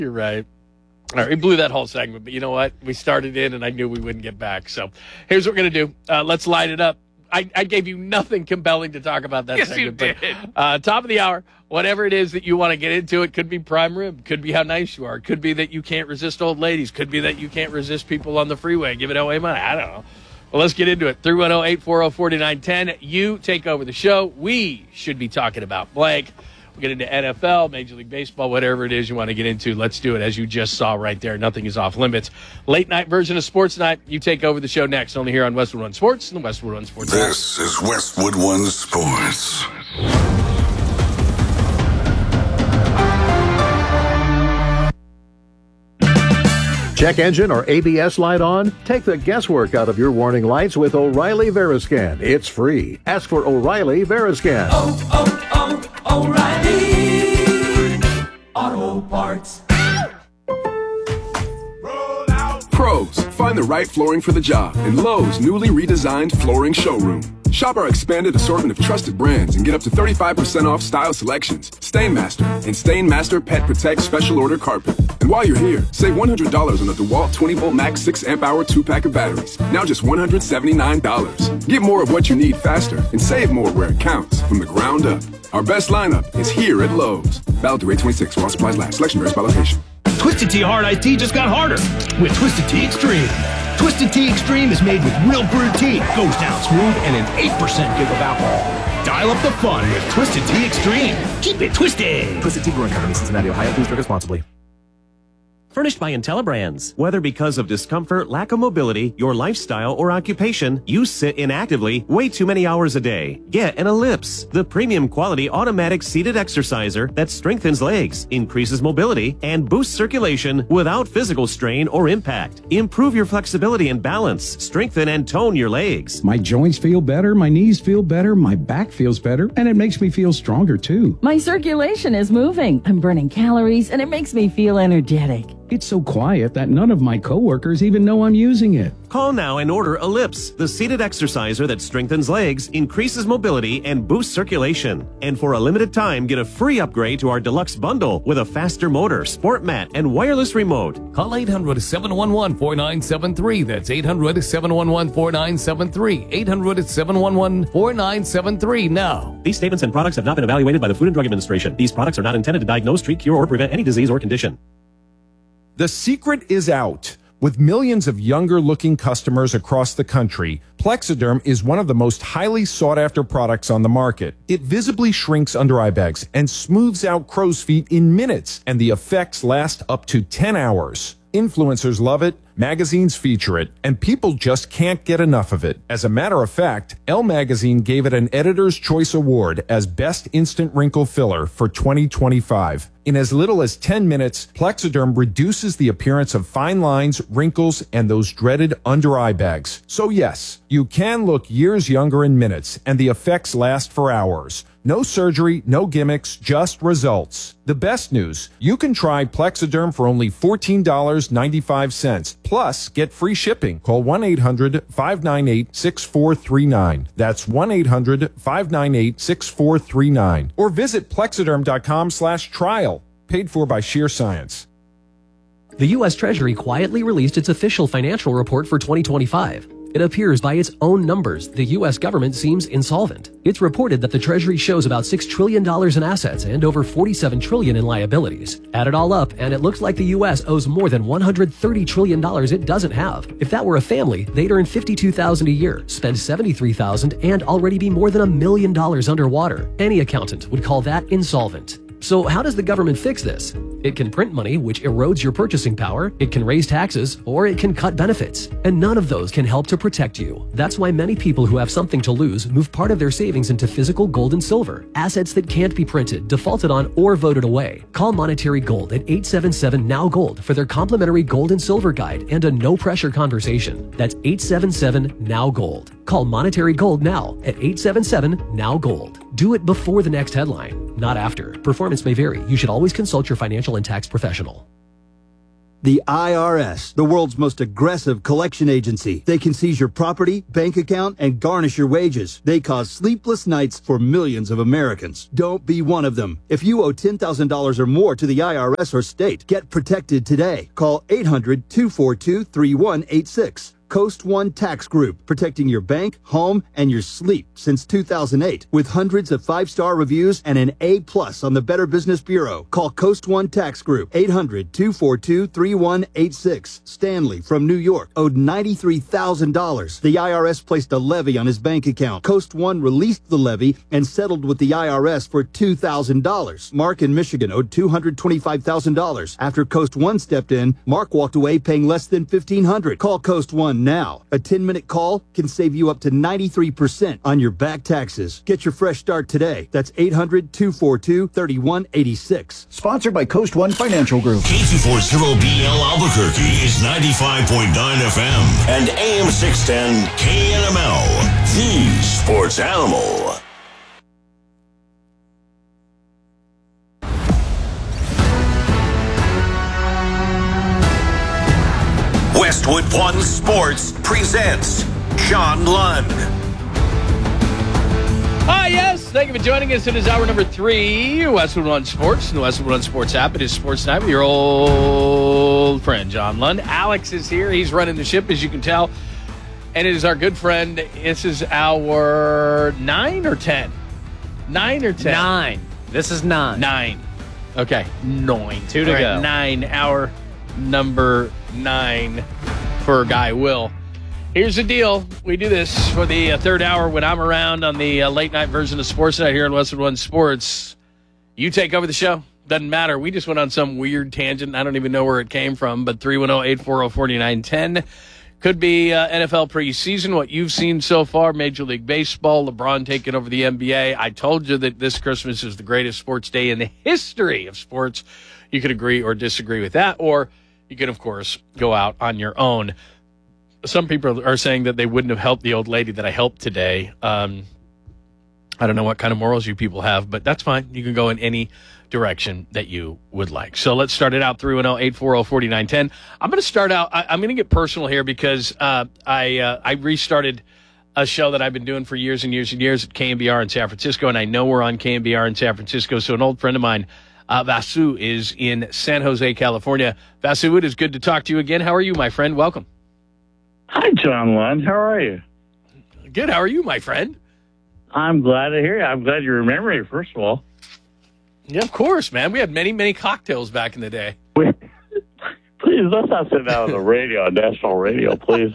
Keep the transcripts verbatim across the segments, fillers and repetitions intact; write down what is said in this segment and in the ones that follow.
You're right. All right, we blew that whole segment, but you know what? We started in, and I knew we wouldn't get back. So here's what we're going to do. Uh, let's light it up. I, I gave you nothing compelling to talk about that yes, segment. You did. But, uh, top of the hour, whatever it is that you want to get into, it could be prime rib, could be how nice you are, it could be that you can't resist old ladies, could be that you can't resist people on the freeway giving away money. I don't know. Well, let's get into it. three one zero, eight four zero, four nine one zero. You take over the show. We should be talking about blank. We'll get into N F L, Major League Baseball, whatever it is you want to get into. Let's do it. As you just saw right there, nothing is off limits. Late night version of Sports Night. You take over the show next, only here on Westwood One Sports and the Westwood One Sports. This Hour. is Westwood One Sports. Check engine or A B S light on? Take the guesswork out of your warning lights with O'Reilly Veriscan. It's free. Ask for O'Reilly Veriscan. Oh, oh, oh, O'Reilly Auto Parts. Pros, find the right flooring for the job in Lowe's newly redesigned flooring showroom. Shop our expanded assortment of trusted brands and get up to thirty-five percent off style selections, Stainmaster, and Stainmaster Pet Protect Special Order Carpet. And while you're here, save one hundred dollars on the DeWalt twenty volt Max six amp hour two pack of batteries. Now just one hundred seventy-nine dollars. Get more of what you need faster and save more where it counts from the ground up. Our best lineup is here at Lowe's. Valid through eight twenty-six while supplies last. Selection varies by location. Twisted Tea Hard Iced Tea just got harder with Twisted Tea Extreme. Twisted Tea Extreme is made with real brewed tea, goes down smooth, and an eight percent give of alcohol. Dial up the fun with Twisted Tea Extreme. Keep it twisted. Twisted Tea Brewing Company, Cincinnati, Ohio. Please drink responsibly. Furnished by IntelliBrands. Whether because of discomfort, lack of mobility, your lifestyle, or occupation, you sit inactively way too many hours a day. Get an Ellipse, the premium quality automatic seated exerciser that strengthens legs, increases mobility, and boosts circulation without physical strain or impact. Improve your flexibility and balance, strengthen and tone your legs. My joints feel better, my knees feel better, my back feels better, and it makes me feel stronger too. My circulation is moving. I'm burning calories, and it makes me feel energetic. It's so quiet that none of my coworkers even know I'm using it. Call now and order Ellipse, the seated exerciser that strengthens legs, increases mobility, and boosts circulation. And for a limited time, get a free upgrade to our deluxe bundle with a faster motor, sport mat, and wireless remote. Call eight hundred, seven one one, four nine seven three. That's eight hundred, seven one one, four nine seven three. eight hundred, seven one one, four nine seven three now. These statements and products have not been evaluated by the Food and Drug Administration. These products are not intended to diagnose, treat, cure, or prevent any disease or condition. The secret is out. With millions of younger-looking customers across the country, Plexiderm is one of the most highly sought-after products on the market. It visibly shrinks under eye bags and smooths out crow's feet in minutes, and the effects last up to ten hours. Influencers love it, magazines feature it, and people just can't get enough of it. As a matter of fact, Elle Magazine gave it an Editor's Choice Award as Best Instant Wrinkle Filler for twenty twenty-five. In as little as ten minutes, Plexiderm reduces the appearance of fine lines, wrinkles, and those dreaded under-eye bags. So yes, you can look years younger in minutes, and the effects last for hours. No surgery, no gimmicks, just results. The best news, you can try Plexiderm for only fourteen dollars and ninety-five cents. Plus, get free shipping. Call one eight hundred, five nine eight, six four three nine. That's one eight hundred, five nine eight, six four three nine. Or visit plexiderm.com slash trial. Paid for by Sheer Science. The U S Treasury quietly released its official financial report for twenty twenty-five. It appears by its own numbers the U S government seems insolvent. It's reported that the Treasury shows about six trillion dollars in assets and over forty-seven trillion dollars in liabilities. Add it all up, and it looks like the U S owes more than one hundred thirty trillion dollars it doesn't have. If that were a family, they'd earn fifty-two thousand dollars a year, spend seventy-three thousand dollars, and already be more than a million dollars underwater. Any accountant would call that insolvent. So how does the government fix this? It can print money, which erodes your purchasing power, it can raise taxes, or it can cut benefits. And none of those can help to protect you. That's why many people who have something to lose move part of their savings into physical gold and silver, assets that can't be printed, defaulted on, or voted away. Call Monetary Gold at eight seven seven, N O W Gold for their complimentary gold and silver guide and a no-pressure conversation. That's eight seven seven, N O W Gold. Call Monetary Gold now at eight seven seven, N O W Gold. Do it before the next headline, not after. Performance may vary. You should always consult your financial and tax professional. The I R S, the world's most aggressive collection agency. They can seize your property, bank account, and garnish your wages. They cause sleepless nights for millions of Americans. Don't be one of them. If you owe ten thousand dollars or more to the I R S or state, get protected today. Call eight hundred, two four two, three one eight six. Coast One Tax Group, protecting your bank, home, and your sleep since two thousand eight. With hundreds of five-star reviews and an A plus on the Better Business Bureau. Call Coast One Tax Group, eight hundred, two four two, three one eight six. Stanley from New York owed ninety-three thousand dollars. The I R S placed a levy on his bank account. Coast One released the levy and settled with the I R S for two thousand dollars. Mark in Michigan owed two hundred twenty-five thousand dollars. After Coast One stepped in, Mark walked away paying less than fifteen hundred dollars. Call Coast One now. A ten-minute call can save you up to ninety-three percent on your back taxes. Get your fresh start today. That's eight hundred, two four two, three one eight six. Sponsored by Coast One Financial Group. K two forty B L Albuquerque is ninety-five point nine F M and A M six ten K N M L, the sports animal. Westwood One Sports presents John Lund. Ah, yes. Thank you for joining us. It is hour number three, Westwood One Sports, and the Westwood One Sports app. It is Sports Night with your old friend, John Lund. Alex is here. He's running the ship, as you can tell. And it is our good friend. This is our nine or ten? Nine or ten? Nine. This is nine. Nine. Okay. Nine. Two to All right, go. Nine. Hour number nine for Guy Will. Here's the deal. We do this for the uh, third hour when I'm around on the uh, late night version of Sports Night here on Westwood One Sports. You take over the show. Doesn't matter. We just went on some weird tangent. I don't even know where it came from, but three one zero, eight four zero, four nine one zero. Could be uh, N F L preseason, what you've seen so far, Major League Baseball, LeBron taking over the N B A. I told you that this Christmas is the greatest sports day in the history of sports. You could agree or disagree with that, or you can, of course, go out on your own. Some people are saying that they wouldn't have helped the old lady that I helped today. Um, I don't know what kind of morals you people have, but that's fine. You can go in any direction that you would like. So let's start it out, three one zero, eight four zero, four nine one zero. I'm going to start out, I, I'm going to get personal here because uh, I uh, I restarted a show that I've been doing for years and years and years at K M B R in San Francisco, and I know we're on K M B R in San Francisco, so an old friend of mine, Uh, Vasu, is in San Jose, California. Vasu, it is good to talk to you again. How are you, my friend? Welcome. Hi, John Lund. How are you? Good. How are you, my friend? I'm glad to hear you. I'm glad you remember me, first of all. Yeah, of course, man. We had many, many cocktails back in the day. Please, let's not sit down on the radio, on national radio, please.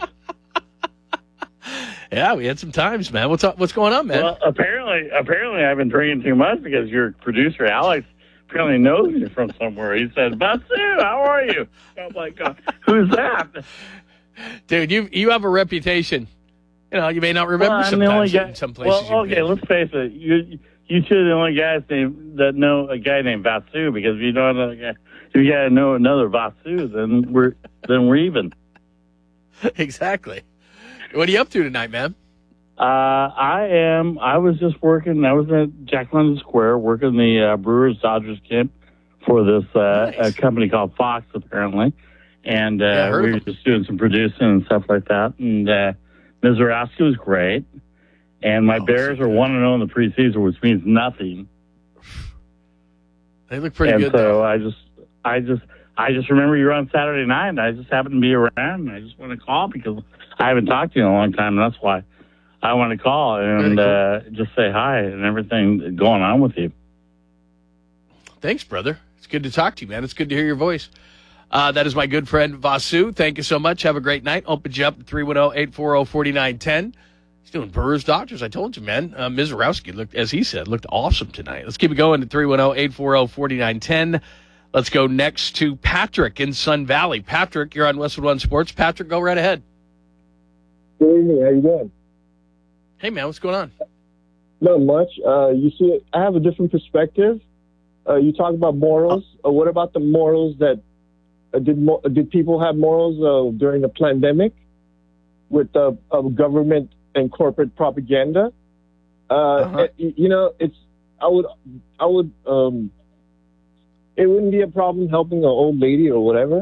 Yeah, we had some times, man. What's up? What's going on, man? Well, apparently, apparently I've been drinking too much because your producer, Alex, apparently knows me from somewhere. He said, Vasu, how are you? I'm like, uh, who's that? Dude, you you have a reputation. You know, you may not remember well, sometimes guy, in some places. Well, okay, let's face it. You you two are the only guys named, that know a guy named Vasu, because if you know another guy, if you gotta know another Vasu, then we're then we're even. Exactly. What are you up to tonight, man? Uh, I am. I was just working. I was at Jack London Square working the uh, Brewers Dodgers camp for this uh, nice. a company called Fox, apparently, and uh, yeah, we were just doing some producing and stuff like that. And uh, Miz Zarowski was great, and my oh, Bears are one and zero in the preseason, which means nothing. They look pretty and good. So though. I just, I just, I just remember you were on Saturday night, and I just happened to be around, and I just want to call because I haven't talked to you in a long time, and that's why I want to call and cool. uh, just say hi and everything going on with you. Thanks, brother. It's good to talk to you, man. It's good to hear your voice. Uh, that is my good friend, Vasu. Thank you so much. Have a great night. Open you up at three one zero, eight four zero, four nine one zero. He's doing Brewers Dodgers. I told you, man. Uh, Miz Zarowski looked, as he said, looked awesome tonight. Let's keep it going at three one zero, eight four zero, four nine one zero. Let's go next to Patrick in Sun Valley. Patrick, you're on Westwood One Sports. Patrick, go right ahead. Good evening. How you doing? Hey, man, what's going on? Not much. Uh, you see, I have a different perspective. Uh, you talk about morals. Uh, what about the morals that uh, did mo- did people have morals uh, during the pandemic with uh, uh, government and corporate propaganda? Uh, uh-huh. it, you know, it's I would I would um, it wouldn't be a problem helping an old lady or whatever.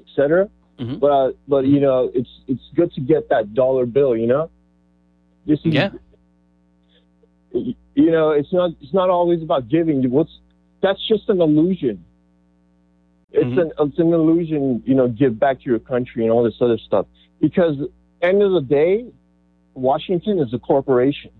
cetera. Mm-hmm. But uh, but you know, it's it's good to get that dollar bill. You know, this is, yeah. You know, it's not it's not always about giving. What's that's just an illusion. It's Mm-hmm. an it's an illusion. You know, give back to your country and all this other stuff. Because end of the day, Washington is a corporation,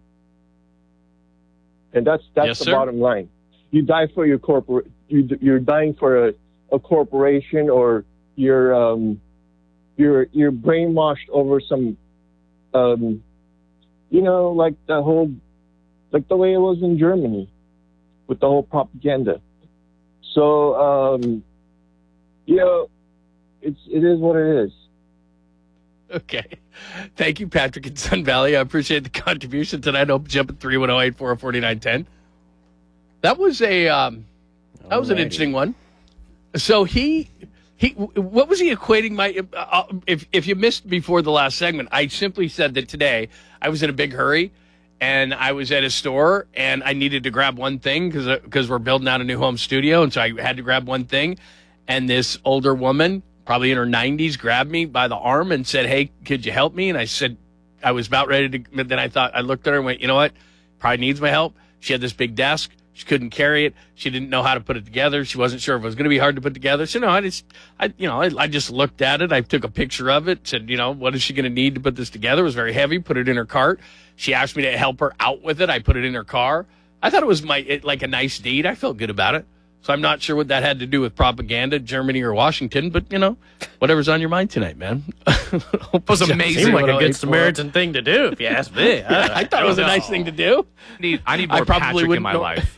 and that's that's Yes, the sir. bottom line. You die for your corporate. You, you're dying for a, a corporation, or you're um, you're you're brainwashed over some, um, you know, like the whole, like the way it was in Germany, with the whole propaganda. So, um, you know, it's it is what it is. Okay. Thank you, Patrick in Sun Valley. I appreciate the contribution tonight. Open jump at three one zero eight four zero four nine one zero. That was a um, that was an Alrighty. interesting one. So he he what was he equating my uh, if if you missed before the last segment, I simply said that today I was in a big hurry and I was at a store and I needed to grab one thing because because we're building out a new home studio, and so I had to grab one thing, and this older woman, probably in her nineties, grabbed me by the arm and said, "Hey, could you help me?" And I said, I was about ready to, but then I thought, I looked at her and went, you know what? Probably needs my help. She had this big desk. She couldn't carry it. She didn't know how to put it together. She wasn't sure if it was going to be hard to put together. So no, I just, I, you know, I, I just looked at it. I took a picture of it, said, you know, what is she going to need to put this together? It was very heavy. Put it in her cart. She asked me to help her out with it. I put it in her car. I thought it was my, it, like a nice deed. I felt good about it. So I'm not sure what that had to do with propaganda, Germany or Washington, but, you know, whatever's on your mind tonight, man. It was amazing. Seemed like a good Samaritan thing to do, if you ask me. I, I thought it was a don't nice know. thing to do. Need, I need more I probably Patrick in wouldn't my know- life.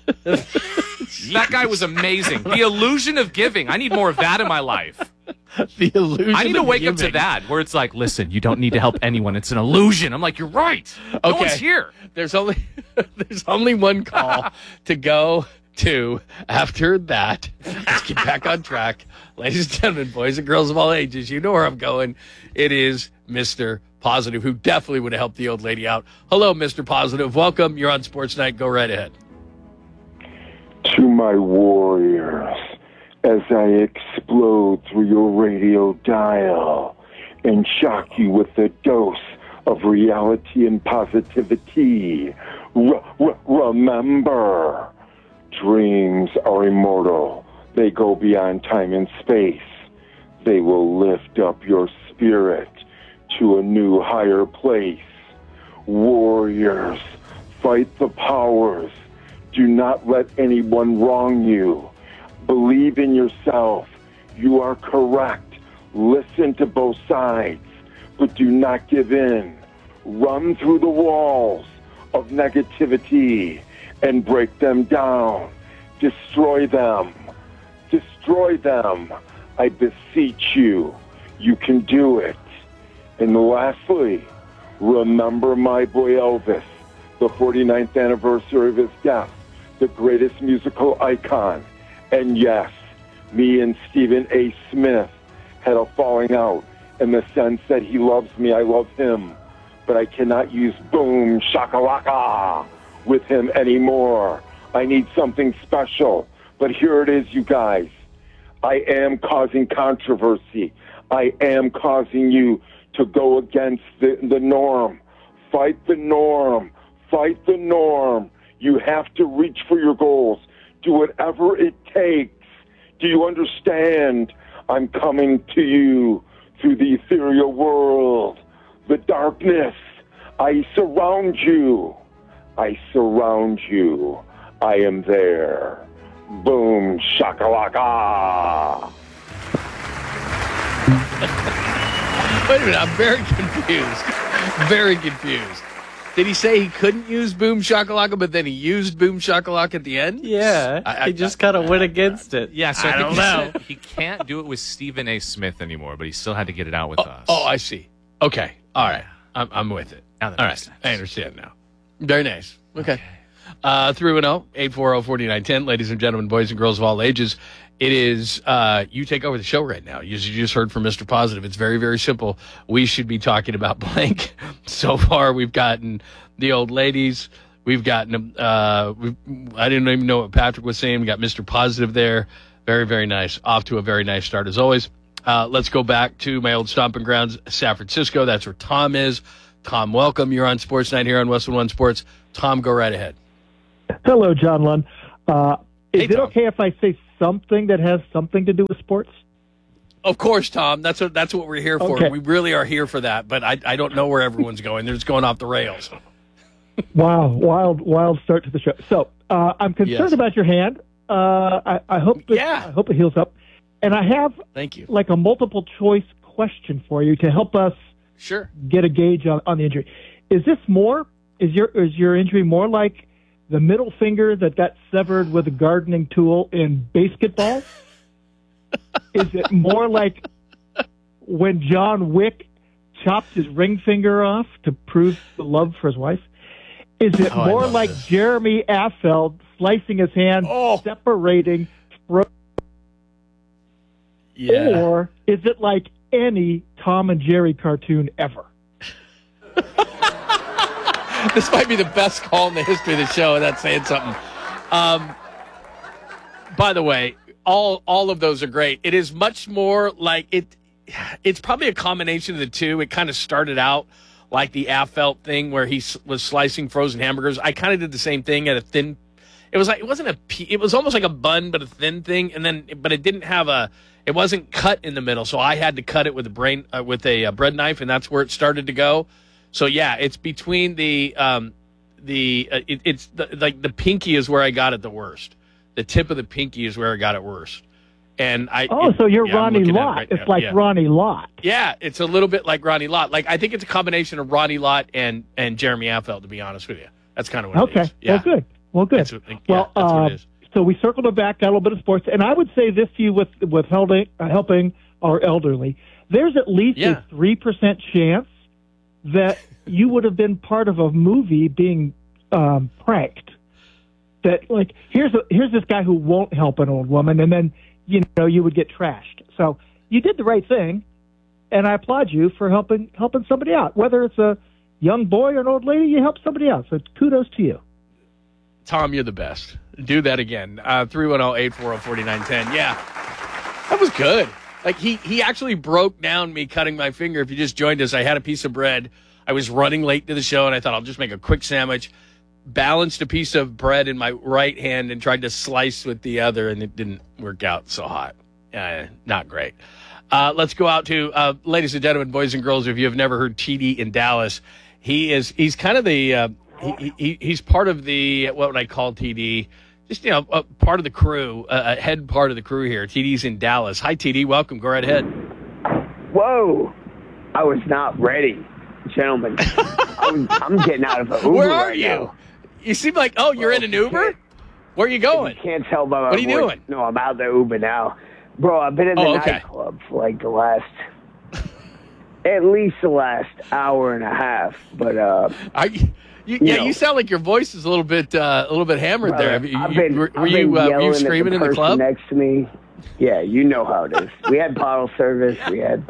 That guy was amazing. The illusion of giving. I need more of that in my life. The illusion I need to of wake up to giving. that, where it's like, listen, you don't need to help anyone. It's an illusion. I'm like, you're right. No Okay. one's here. There's only there's only one call to go to after that. Let's get back on track. Ladies and gentlemen, boys and girls of all ages, you know where I'm going. It is Mister Positive, who definitely would have helped the old lady out. Hello, Mister Positive. Welcome. You're on Sports Night. Go right ahead. To my warriors, as I explode through your radio dial and shock you with a dose of reality and positivity, r- r- remember, dreams are immortal. They go beyond time and space. They will lift up your spirit to a new, higher place. Warriors, fight the powers. Do not let anyone wrong you. Believe in yourself. You are correct. Listen to both sides, but do not give in. Run through the walls of negativity and break them down. Destroy them. Destroy them. I beseech you. You can do it. And lastly, remember my boy Elvis, the forty-ninth anniversary of his death, the greatest musical icon. And yes, me and Stephen A. Smith had a falling out in the sense that he loves me, I love him. But I cannot use boom shakalaka with him anymore. I need something special. But here it is, you guys. I am causing controversy. I am causing you to go against the, the norm. Fight the norm. Fight the norm. You have to reach for your goals. Do whatever it takes. Do you understand? I'm coming to you through the ethereal world, the darkness. I surround you. I surround you. I am there. Boom, shakalaka. Wait a minute. I'm very confused. Very confused. Did he say he couldn't use Boom Shakalaka, but then he used Boom Shakalaka at the end? Yeah, I, I, he just kind of went against it. Yeah, so I, I think don't he know. said he can't do it with Stephen A. Smith anymore, but he still had to get it out with Oh, us. oh, I see. Okay. All right. I'm, I'm with it. Now that All makes right. sense. I understand now. Very nice. Okay. Uh, three one zero, eight four zero, four nine one zero. Ladies and gentlemen, boys and girls of all ages, it is, uh, you take over the show right now. You, you just heard from Mister Positive. It's very, very simple. We should be talking about blank. So far, we've gotten the old ladies. We've gotten, uh, we've, I didn't even know what Patrick was saying. We got Mister Positive there. Very, very nice. Off to a very nice start as always. Uh, let's go back to my old stomping grounds, San Francisco. That's where Tom is. Tom, welcome. You're on Sports Night here on Westwood One Sports. Tom, go right ahead. Hello, John Lund. Uh, is Hey, it Tom. okay if I say something that has something to do with sports? Of course, Tom. That's what that's what we're here for. Okay. We really are here for that, but I, I don't know where everyone's going. They're just going off the rails. Wow, wild, wild start to the show. So uh, I'm concerned Yes. about your hand. Uh, I, I hope it, Yeah. I hope it heals up. And I have Thank you. like a multiple choice question for you to help us Sure. get a gauge on, on the injury. Is this more? Is your is your injury more like the middle finger that got severed with a gardening tool in basketball? Is it more like when John Wick chopped his ring finger off to prove the love for his wife? Is it Oh, I more love like this. Jeremy Affeld slicing his hand, Oh. separating, fro- Yeah. or is it like any Tom and Jerry cartoon ever? This might be the best call in the history of the show, and that's saying something. Um, by the way, all all of those are great. It is much more like it. It's probably a combination of the two. It kind of started out like the Affelt thing where he s- was slicing frozen hamburgers. I kind of did the same thing at a thin. It was like it wasn't a. pe- It was almost like a bun, but a thin thing, and then but it didn't have a. It wasn't cut in the middle, so I had to cut it with a brain uh, with a, uh bread knife, and that's where it started to go. So yeah, it's between the um, the uh, it, it's the, like the pinky is where I got it the worst. The tip of the pinky is where I got it worst. And I Oh, it- so you're yeah, I'm Ronnie looking at it Lott. right it's now. like yeah. Ronnie Lott. Yeah, it's a little bit like Ronnie Lott. Like I think it's a combination of Ronnie Lott and and Jeremy Affeld. To be honest with you, that's kind of what it Okay. is. Yeah. Well, good. Well, good. That's what- yeah, well, that's what uh, it is. so we circled it back, got a little bit of sports, and I would say this to you with with helping, uh, helping our elderly. There's at least Yeah. a three percent chance that you would have been part of a movie being um, pranked. That like here's a, here's this guy who won't help an old woman, and then you know you would get trashed. So you did the right thing, and I applaud you for helping helping somebody out. Whether it's a young boy or an old lady, you help somebody out. So kudos to you. Tom, you're the best. Do that again. Uh, three one zero, eight four zero, four nine one zero. Yeah, that was good. Like he he actually broke down me cutting my finger. If you just joined us, I had a piece of bread. I was running late to the show, and I thought I'll just make a quick sandwich. Balanced a piece of bread in my right hand and tried to slice with the other, and it didn't work out so hot. Uh, not great. Uh, let's go out to, uh, ladies and gentlemen, boys and girls, if you have never heard T D in Dallas, he is he's kind of the uh, he, he he's part of the what would I call T D? Just you know, a part of the crew, uh, a head part of the crew here. T D's in Dallas. Hi, T D. Welcome. Go right ahead. Whoa! I was not ready, gentlemen. I'm, I'm getting out of an Uber Where are right you? now. You seem like oh, you're in an Uber. Where are you going? You can't tell by my What are you voice. doing? No, I'm out the Uber now. Bro, I've been in the Oh, okay. nightclub for like the last, at least the last hour and a half. But, uh, Are you, you, yeah, know. you sound like your voice is a little bit uh, a little bit hammered brother, there. Have you- I've you- been, were were I've you, been uh, were yelling you at screaming in the person club? next to me. Yeah, you know how it is. We had bottle service. We had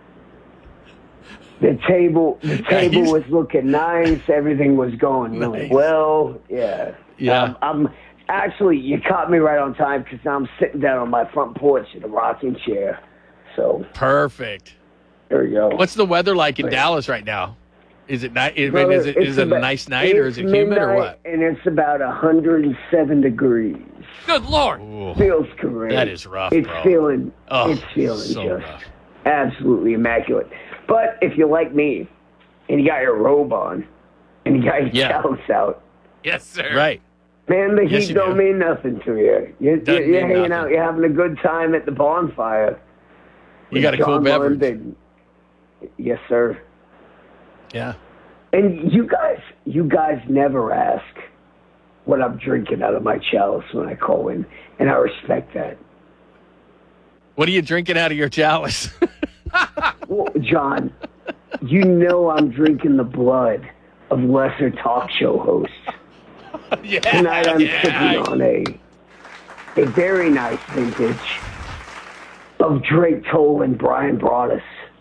the table. The table he's- was looking nice. Everything was going really Nice. well. Yeah. Yeah. Um, I'm actually. You caught me right on time because now I'm sitting down on my front porch in a rocking chair. So Perfect. there we go. What's the weather like in Wait. Dallas right now? Is it night? Is, Brother, is it it's is it a about- nice night or is it it's humid or midnight, what? And it's about one hundred seven degrees. Good Lord. Feels great. That is rough, It's bro. feeling. Oh, it's feeling so just rough. absolutely immaculate. But if you're like me, and you got your robe on, and you got your Yeah. towels out, Yes, sir. Right. man, the Yes, heat you don't do. mean nothing to you. You're, Doesn't you're, you're mean hanging nothing. out, you're having a good time at the bonfire. You got a with cool John beverage. Lund and- yes, sir. Yeah. And you guys, you guys never ask what I'm drinking out of my chalice when I call in, and I respect that. What are you drinking out of your chalice? Well, John, you know I'm drinking the blood of lesser talk show hosts. yeah. Tonight I'm yeah. sipping on a a very nice vintage of Drake Toll and Brian Broaddus.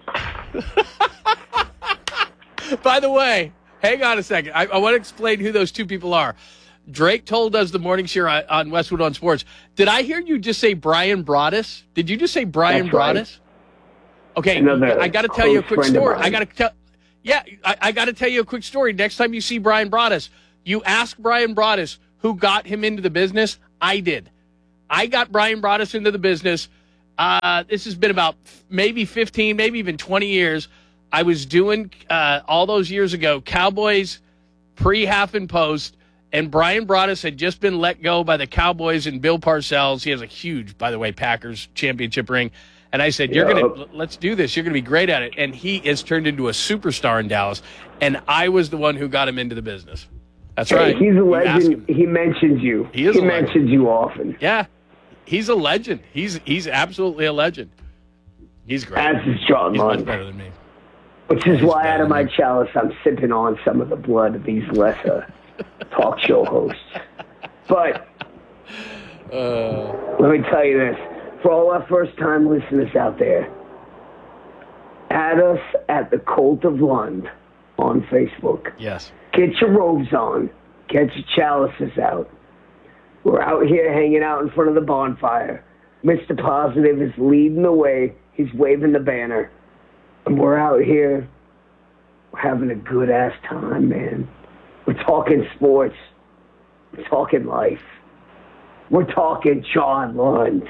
By the way, hang on a second. I, I want to explain who those two people are. Drake Toll does the morning show on, on Westwood on Sports. Did I hear you just say Brian Broaddus? Did you just say Brian That's right. Broaddus? Okay, Another I got to tell you a close quick friend of story. mine. I got to tell. Yeah, I, I got to tell you a quick story. Next time you see Brian Broaddus, you ask Brian Broaddus who got him into the business. I did. I got Brian Broaddus into the business. Uh, this has been about maybe fifteen, maybe even twenty years. I was doing uh, all those years ago Cowboys pre, half, and post, and Brian Broaddus had just been let go by the Cowboys and Bill Parcells. He has a huge, by the way, Packers championship ring. And I said, "You're Yep. gonna let's do this. You're gonna be great at it." And he has turned into a superstar in Dallas. And I was the one who got him into the business. That's Hey, right. He's a You ask legend. him. He mentions you. He is He a legend. mentions you often. Yeah, he's a legend. He's he's absolutely a legend. He's great. As is John He's Lund. much better than me. Which is He's why better out of than my me. chalice I'm sipping on some of the blood of these lesser talk show hosts. But Uh, let me tell you this. For all our first-time listeners out there, add us at the Cult of Lund on Facebook. yes. Get your robes on. Get your chalices out. We're out here hanging out in front of the bonfire. Mister Positive is leading the way. He's waving the banner. And we're out here we're having a good-ass time, man. We're talking sports. We're talking life. We're talking John Lund.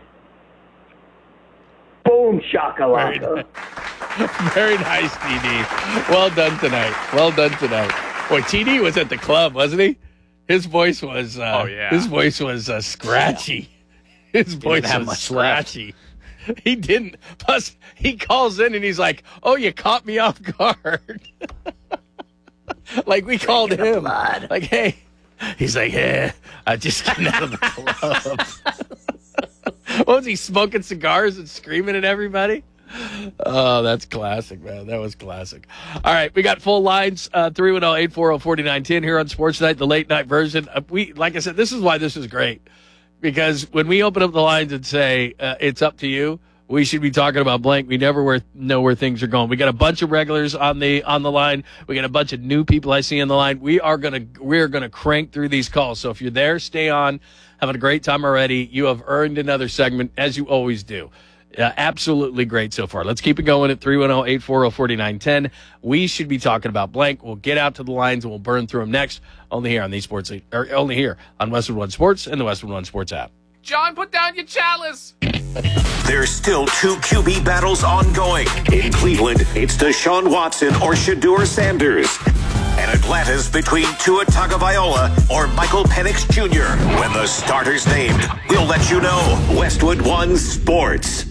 Boom, shakalaka. Very nice, T D. Well done tonight. Well done tonight. Boy, T D was at the club, wasn't he? His voice was. Uh, Oh, yeah. His voice was uh, scratchy. His voice have was much scratchy. He didn't. Plus, he calls in and he's like, "Oh, you caught me off guard." Like we called him. Like, hey. He's like, "Yeah, I just got out of the club." What was he smoking cigars and screaming at everybody? Oh, that's classic, man. That was classic. All right, we got full lines, uh, three one zero, eight four zero, four nine one zero here on Sports Night, the late night version. Uh, we, like I said, this is why this is great. Because when we open up the lines and say, uh, it's up to you, we should be talking about blank. We never where, know where things are going. We got a bunch of regulars on the on the line. We got a bunch of new people I see on the line. We are gonna we're gonna crank through these calls. So if you're there, stay on. Having a great time already. You have earned another segment, as you always do. Uh, absolutely great so far. Let's keep it going at three one zero, eight four zero, four nine one zero. We should be talking about blank. We'll get out to the lines and we'll burn through them next. Only here on these sports, or only here on Westwood One Sports and the Westwood One Sports app. John, put down your chalice. There's still two Q B battles ongoing. In Cleveland, it's Deshaun Watson or Shedeur Sanders. And Atlanta's between Tua Tagovailoa or Michael Penix Junior When the starter's named, we'll let you know. Westwood One Sports.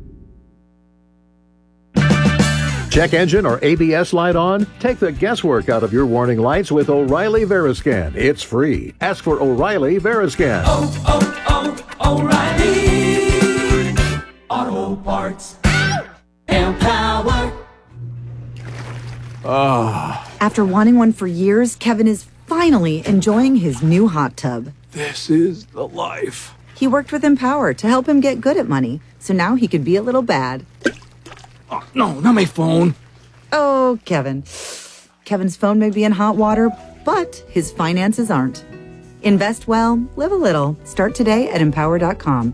Check engine or A B S light on? Take the guesswork out of your warning lights with O'Reilly Veriscan. It's free. Ask for O'Reilly Veriscan. Oh, oh, oh, O'Reilly Auto Parts. Empower. Oh. After wanting one for years, Kevin is finally enjoying his new hot tub. This is the life. He worked with Empower to help him get good at money, so now he could be a little bad. Oh, no, not my phone. Oh, Kevin. Kevin's phone may be in hot water, but his finances aren't. Invest well, live a little. Start today at empower dot com.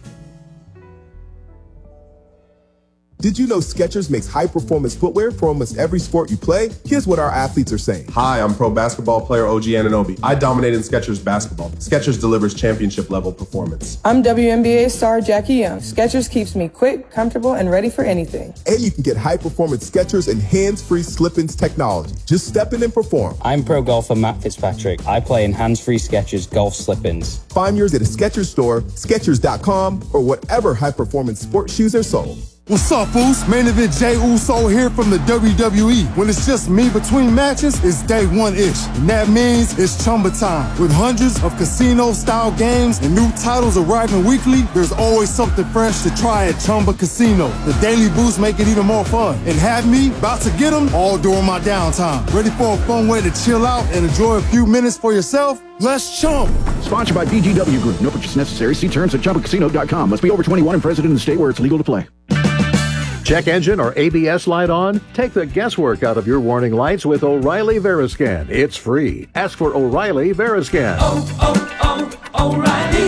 Did you know Skechers makes high-performance footwear for almost every sport you play? Here's what our athletes are saying. Hi, I'm pro basketball player O G Anunoby. I dominate in Skechers basketball. Skechers delivers championship-level performance. I'm W N B A star Jackie Young. Skechers keeps me quick, comfortable, and ready for anything. And you can get high-performance Skechers and hands-free slip-ins technology. Just step in and perform. I'm pro golfer Matt Fitzpatrick. I play in hands-free Skechers golf slip-ins. Find yours at a Skechers store, Skechers dot com, or whatever high-performance sports shoes are sold. What's up, Foos? Main event Jey Uso here from the W W E. When it's just me between matches, it's day one-ish. And that means it's Chumba time. With hundreds of casino-style games and new titles arriving weekly, there's always something fresh to try at Chumba Casino. The daily boosts make it even more fun. And have me about to get them all during my downtime. Ready for a fun way to chill out and enjoy a few minutes for yourself? Let's chump. Sponsored by B G W Group. No purchase necessary. See terms at chumba casino dot com. Must be over twenty-one and present in the state where it's legal to play. Check engine or A B S light on? Take the guesswork out of your warning lights with O'Reilly Veriscan. It's free. Ask for O'Reilly Veriscan. Oh,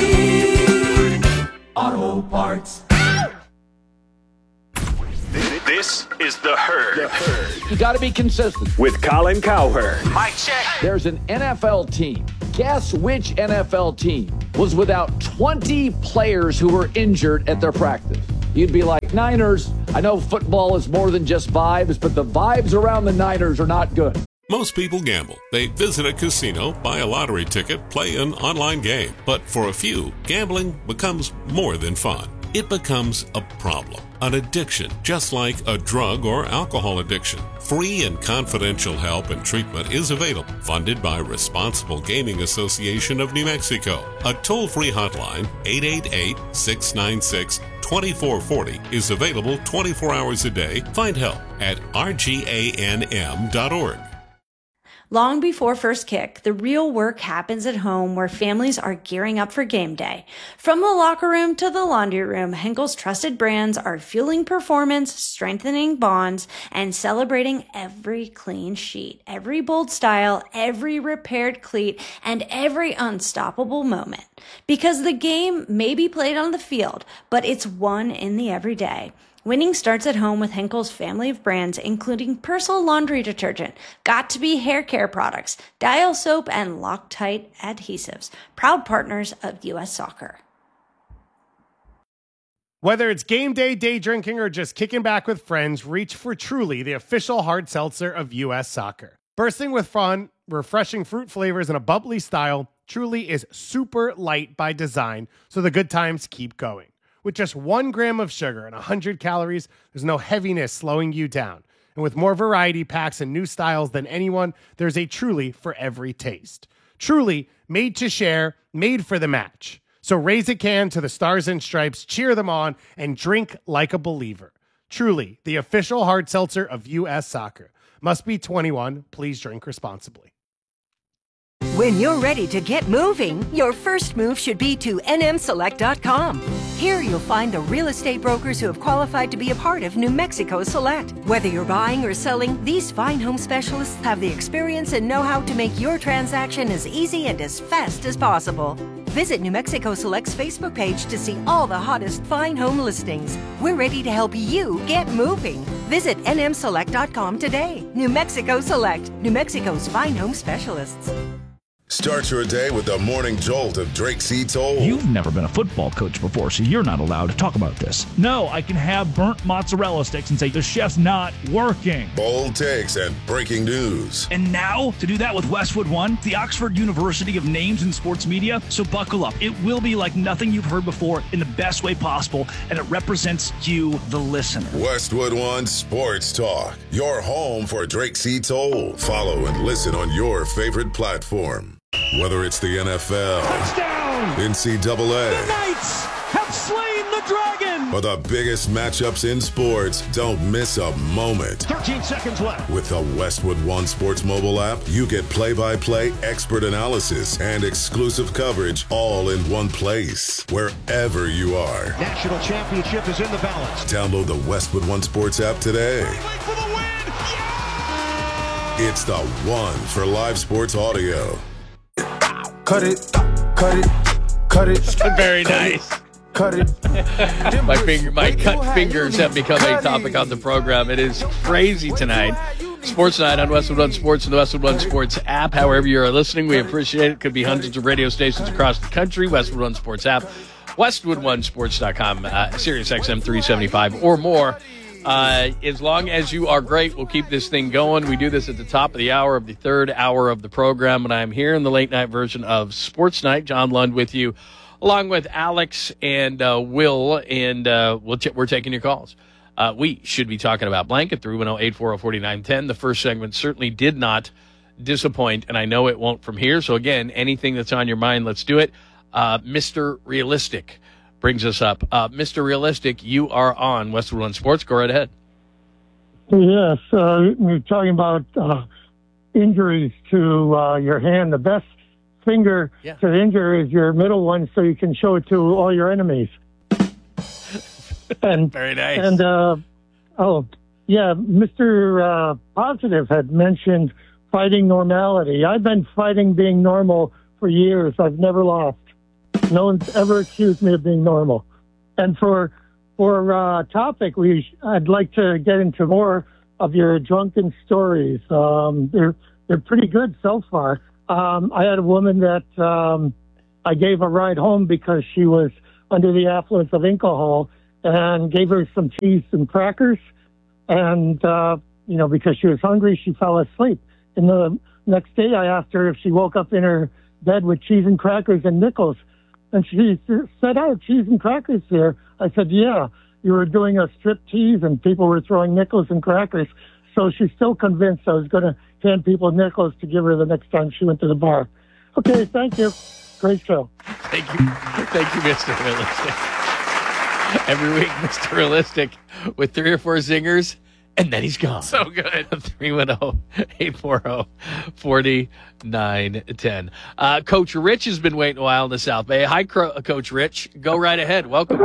oh, oh, O'Reilly Auto Parts. This is The Herd. The Herd. You got to be consistent. With Colin Cowherd. Mike check. There's an N F L team. Guess which N F L team was without twenty players who were injured at their practice? You'd be like, Niners. I know football is more than just vibes, but the vibes around the Niners are not good. Most people gamble. They visit a casino, buy a lottery ticket, play an online game. But for a few, gambling becomes more than fun. It becomes a problem, an addiction, just like a drug or alcohol addiction. Free and confidential help and treatment is available, funded by Responsible Gaming Association of New Mexico. A toll-free hotline, eight eight eight, six nine six, two four four zero, is available twenty-four hours a day. Find help at R G A N M dot org. Long before first kick, the real work happens at home where families are gearing up for game day. From the locker room to the laundry room, Henkel's trusted brands are fueling performance, strengthening bonds, and celebrating every clean sheet, every bold style, every repaired cleat, and every unstoppable moment. Because the game may be played on the field, but it's won in the everyday. Winning starts at home with Henkel's family of brands, including Persil laundry detergent, Got2b hair care products, Dial soap, and Loctite adhesives, proud partners of U S Soccer. Whether it's game day, day drinking, or just kicking back with friends, reach for Truly, the official hard seltzer of U S Soccer. Bursting with fun, refreshing fruit flavors, and a bubbly style, Truly is super light by design, so the good times keep going. With just one gram of sugar and one hundred calories, there's no heaviness slowing you down. And with more variety packs and new styles than anyone, there's a Truly for every taste. Truly, made to share, made for the match. So raise a can to the Stars and Stripes, cheer them on, and drink like a believer. Truly, the official hard seltzer of U S Soccer. Must be twenty-one. Please drink responsibly. When you're ready to get moving, your first move should be to N M select dot com. Here you'll find the real estate brokers who have qualified to be a part of New Mexico Select. Whether you're buying or selling, these fine home specialists have the experience and know-how to make your transaction as easy and as fast as possible. Visit New Mexico Select's Facebook page to see all the hottest fine home listings. We're ready to help you get moving. Visit N M select dot com today. New Mexico Select, New Mexico's fine home specialists. Start your day with the morning jolt of Drake C. Toll. You've never been a football coach before, so you're not allowed to talk about this. No, I can have burnt mozzarella sticks and say the chef's not working. Bold takes and breaking news. And now, to do that with Westwood One, the Oxford University of Names in Sports Media. So buckle up. It will be like nothing you've heard before in the best way possible, and it represents you, the listener. Westwood One Sports Talk, your home for Drake C. Toll. Follow and listen on your favorite platform. Whether it's the N F L, touchdown, N C double A, the Knights have slain the dragon, or the biggest matchups in sports, don't miss a moment. thirteen seconds left. With the Westwood One Sports mobile app, you get play-by-play expert analysis and exclusive coverage all in one place, wherever you are. National championship is in the balance. Download the Westwood One Sports app today. For the win. Yeah! It's the one for live sports audio. Cut it, cut it, cut it. Very nice. Cut it. my finger, my cut fingers have become a topic on the program. It is crazy tonight. Sports Night on Westwood One Sports and the Westwood One Sports app. However you are listening, we appreciate it. Could be hundreds of radio stations across the country. Westwood One Sports app, Westwood One Sports dot com, uh, Sirius X M three seventy-five or more. Uh, as long as you are great, we'll keep this thing going. We do this at the top of the hour of the third hour of the program, and I'm here in the late night version of Sports Night. John Lund with you, along with Alex and uh, Will, and uh, we'll t- we're taking your calls. Uh, we should be talking about blanket three one zero, eight four zero, four nine one zero. The first segment certainly did not disappoint, and I know it won't from here. So, again, anything that's on your mind, let's do it. Uh, Mister Realistic brings us up. Uh, Mister Realistic, you are on Westwood One Sports. Go right ahead. Yes, uh, you're talking about uh, injuries to uh, your hand. The best finger yeah. to injure is your middle one, so you can show it to all your enemies. And very nice. And uh, oh, yeah, Mister Uh, Positive had mentioned fighting normality. I've been fighting being normal for years. I've never lost. No one's ever accused me of being normal. And for for uh, topic, we I'd like to get into more of your drunken stories. Um, they're they're pretty good so far. Um, I had a woman that um, I gave a ride home because she was under the influence of alcohol, and gave her some cheese and crackers, and uh, you know, because she was hungry, she fell asleep. And the next day, I asked her if she woke up in her bed with cheese and crackers and nickels. And she said, "Oh, cheese and crackers here." I said, "Yeah, you were doing a strip tease and people were throwing nickels and crackers." So she's still convinced I was going to hand people nickels to give her the next time she went to the bar. Okay, thank you. Great show. Thank you. Thank you, Mister Realistic. Every week, Mister Realistic with three or four zingers, and then he's gone. So good. three one zero, eight four zero, four nine one zero. Uh, Coach Rich has been waiting a while in the South Bay. Hi, Cro- Coach Rich. Go right ahead. Welcome.